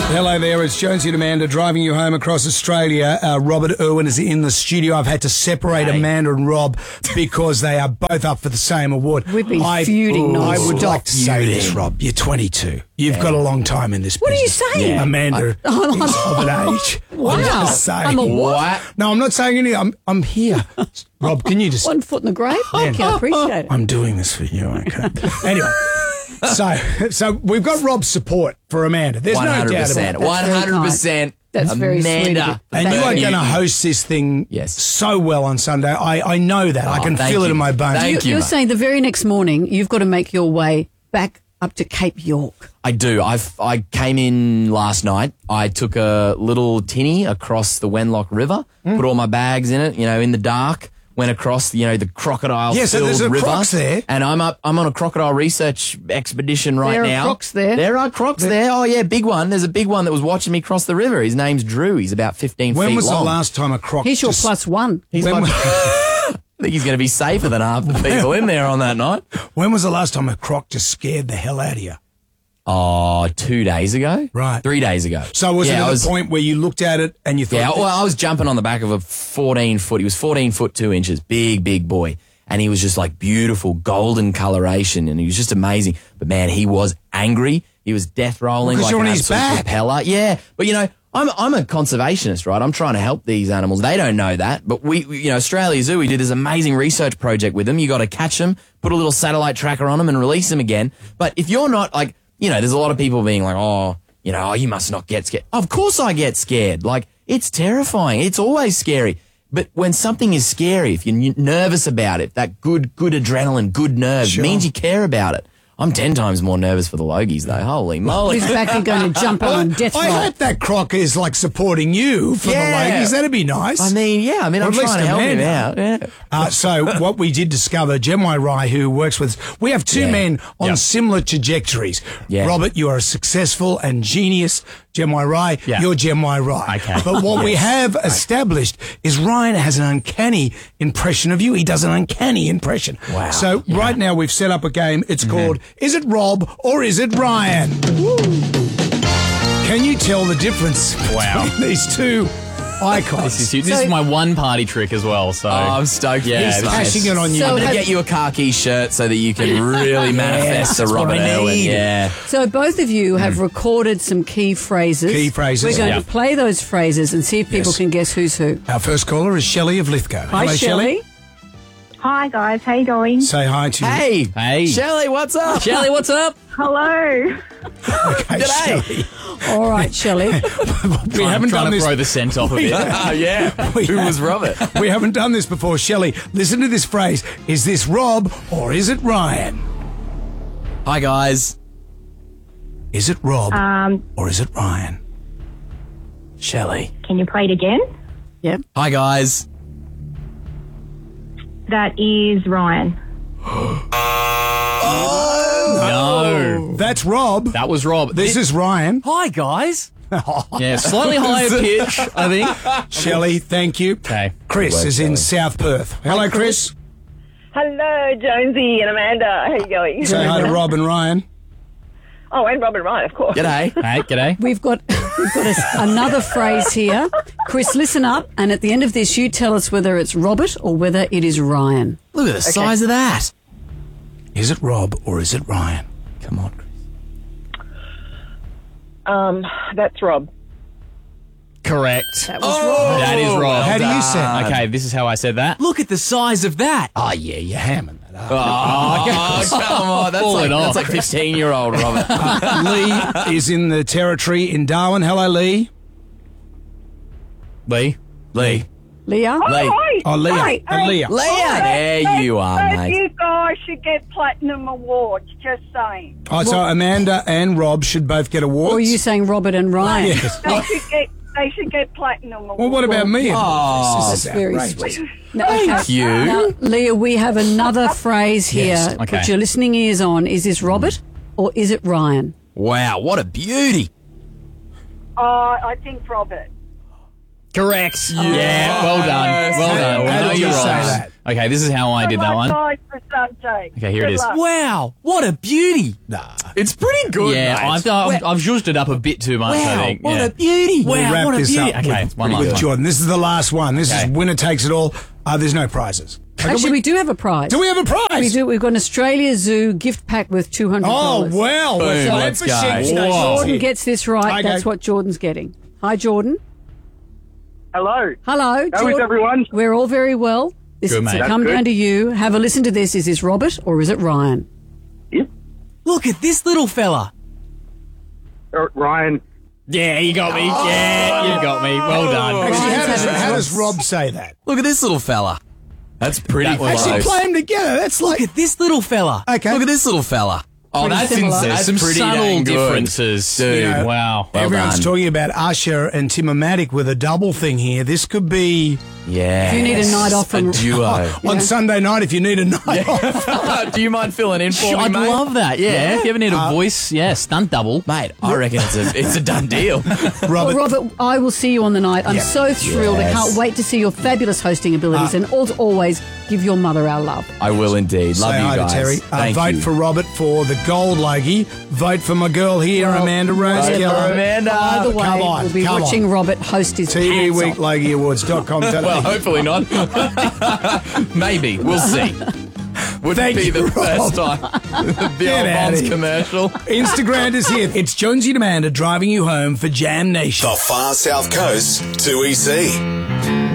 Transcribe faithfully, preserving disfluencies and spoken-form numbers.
Hello there, it's Jonesy and Amanda driving you home across Australia. Uh, Robert Irwin is in the studio. I've had to separate hey. Amanda and Rob because they are both up for the same award. We've been I, feuding oh, non-stop. I would like to say this, Rob. You're twenty-two. You've yeah. got a long time in this what business. What are you saying? Yeah. Amanda I, is of an age. Wow. I'm just saying. I'm a what? No, I'm not saying anything. I'm, I'm here. Rob, can you just... One foot in the grave? Thank you. I appreciate it. I'm doing this for you, okay? Anyway... So, so we've got Rob's support for Amanda. There's no doubt about it. one hundred percent. That's very sweet. Amanda. And you are going to host this thing yes. so well on Sunday. I, I know that. Oh, I can feel you. it in my bones. Thank you, you, you're mate. saying the very next morning you've got to make your way back up to Cape York. I do. I've, I came in last night. I took a little tinny across the Wenlock River, mm. put all my bags in it, you know, in the dark. Went across, you know, the crocodile-filled yeah, so there's a river, crocs there. and I'm up. I'm on a crocodile research expedition right there now. There are crocs there. There are crocs there. there. Oh yeah, big one. There's a big one that was watching me cross the river. His name's Drew. He's about fifteen when feet long. When was the last time a croc? He's your just... plus one. He's when like, I think he's going to be safer than half the people in there on that night. When was the last time a croc just scared the hell out of you? Oh, two days ago. Right. Three days ago. So was yeah, it at was, the point where you looked at it and you thought... Yeah, well, I was jumping on the back of a fourteen foot. He was fourteen foot two inches. Big, big boy. And he was just like beautiful golden coloration and he was just amazing. But man, he was angry. He was death rolling well, like you're an on his back. propeller. Yeah. But you know, I'm I'm a conservationist, right? I'm trying to help these animals. They don't know that. But we, we you know, Australia Zoo, we did this amazing research project with them. You got to catch them, put a little satellite tracker on them and release them again. But if you're not like, you know, there's a lot of people being like, oh, you know, oh, you must not get scared. Of course I get scared. Like, it's terrifying. It's always scary. But when something is scary, if you're nervous about it, that good, good adrenaline, good nerves, sure. means you care about it. I'm ten times more nervous for the Logies, though. Holy moly. He's back and going to jump on death row. I hope that croc is, like, supporting you for yeah. the Logies. That'd be nice. I mean, yeah. I mean, or I'm trying to help him out. Yeah. Uh, so what we did discover, Jemwai Rai, who works with us, we have two yeah. men on yep. similar trajectories. Yeah. Robert, you are a successful and genius Jemwai Rai. Yeah. You're Jemwai Rai. Okay. But what yes. we have established is Ryan has an uncanny impression of you. He does an uncanny impression. Wow. So yeah. right now we've set up a game. It's mm-hmm. called Is It Rob or Is It Ryan? Woo. Can you tell the difference wow. between these two icons? This is, this so, is my one party trick as well. So oh, I'm stoked. Yeah, he's cashing it on you. So I'm going to get you a khaki shirt so that you can really manifest yes, a Robert Irwin. Yeah. So both of you have mm. recorded some key phrases. Key phrases. We're going yep. to play those phrases and see if people yes. can guess who's who. Our first caller is Shelley of Lithgow. Hi, Hello, Shelley. Hi, guys. How you doing? Say hi to hey. you. Hey. Shelley, what's up? Shelley, what's up? Hello. Okay, Shelley. All right, Shelley. we I'm haven't trying done to this. throw the scent off of it. Oh, yeah. We Who have, was Robert? We haven't done this before. Shelley, listen to this phrase. Is this Rob or is it Ryan? Hi, guys. Is it Rob Um, or is it Ryan? Shelley. Can you play it again? Yep. Hi, guys. That is Ryan. No. That's Rob. That was Rob. This it, is Ryan. Hi, guys. Yeah, slightly higher pitch, I think. Shelley, thank you. Okay. Chris Well, is Shelley. in South Perth. Hello, Chris. Hello, Jonesy and Amanda. How you going? Say hi to Rob and Ryan. Oh, and Robin Ryan, of course. G'day. Hey, g'day. We've got we've got a, another phrase here. Chris, listen up, and at the end of this, you tell us whether it's Robert or whether it is Ryan. Look at the size of that. Is it Rob or is it Ryan? Come on, Chris. Um, that's Rob. Correct. That was Rob. That is Rob. How do you say it? Okay, this is how I said that. Look at the size of that. Oh, yeah, you're hamming that up. Oh, come on. That's Pull like, it off. that's like fifteen-year-old Robert. Uh, Lee is in the territory in Darwin. Hello, Lee. Lee. Lee. Leah? Lee. Hi. Oh, Leah. Hi. Uh, Leah. Leah. There you are, Both mate. you guys should get platinum awards, just saying. Oh, so Amanda and Rob should both get awards? Or are you saying Robert and Ryan? Yes. They should get they should get platinum awards. Well, what about me? Oh, This is That's very outrageous. sweet. Now, Thank okay. you. Now, Leah, we have another phrase here. Yes. Okay. Put your listening ears on. Is this Robert or is it Ryan? Wow, what a beauty. Uh, I think Robert. Correct. Yeah, well done. Well done. We How know did you you're say right. that? Okay, this is how I did that one. Guys for Dante. Okay, here it Good is. luck. Wow, what a beauty. Nah. It's pretty good, Yeah, mate. I've, I've, I've zhuzhed it up a bit too much, I Wow, think. what yeah. a beauty. We'll Wow, wrap what a this beauty. up Okay, with, one last with one. Jordan. This is the last one. This Okay. is winner takes it all. Uh, there's no prizes. Actually, we do have a prize. Do we have a prize? We do. We've got an Australia Zoo gift pack with two hundred Oh, dollars. well. Boom, So let's for go. Sheep Station Whoa. Jordan here. gets this right. Okay. That's what Jordan's getting. Hi, Jordan. Hello. Hello. How is Jordan. everyone? We're all very well. This Good, is mate. to come That's down good. to you. Have a listen to this. Is this Robert or is it Ryan? Yep. Look at this little fella. Uh, Ryan. Yeah, you got me. Yeah, you got me. Well done. Actually, how Ryan's does, having how a- does Rob say that? Look at this little fella. That's pretty That was close. Actually, play them together. That's like. Look at this little fella. Okay. Look at this little fella. Oh, Pretty that's similar. insane. That's Some pretty subtle dang good. differences. Dude. You know, Wow. Well Everyone's done. talking about Usher and Tim-O-Matic with a double thing here. This could be Yeah. If you need a night off a from- duo. on Sunday night if you need a night off. Do you mind filling in for me, I'd mate? love that. Yeah. If you ever need a voice, yeah, stunt double. Mate, I reckon it's a it's a done deal. Well, Robert, Robert, I will see you on the night. I'm Yeah. so thrilled. I Yes. can't wait to see your fabulous hosting abilities. Uh, and as always, give your mother our love. I will indeed. Love say you hi guys. to Terry. Uh, Thank vote you. for Robert for the gold logie. Vote for my girl here, Well, Amanda Rose Vote for Keller. Amanda. By the way, come on, we'll be come watching on. Robert host his T V pants Week off. Logie Awards dot com. Well, hopefully not. Maybe. We'll see. Would Thank be you, the Rob. first time. the Get old outta Bonds here. commercial. Instagram is here. It's Jonesy and Amanda driving you home for Jam Nation. The Far South Coast, two E C.